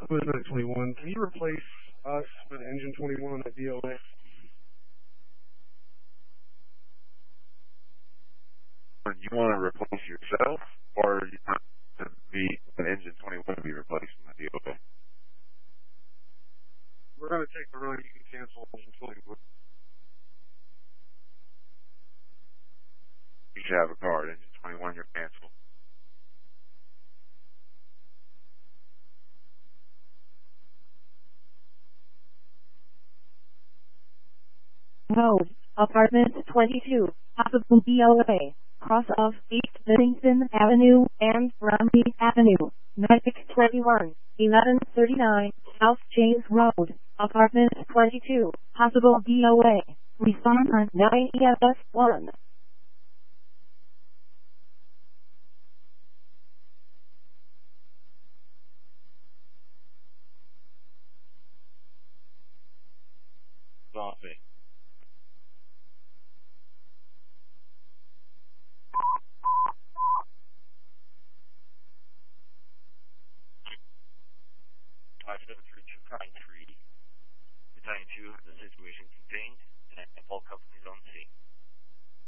Equipment 21, can you replace us with engine 21 at DOA? You want to replace yourself, or you want to be an engine 21 to be replaced from the DOA? We're going to take the run. You can cancel engine 21. You should have a card. Engine 21, you're canceled. Road, apartment 22, possible DOA, cross of East Livingston Avenue and Romney Avenue, Magic 21, 1139, South James Road, apartment 22, possible DOA, respond on 9 EFS1. Coffee. Battalion 2 has the situation contained and all companies on scene.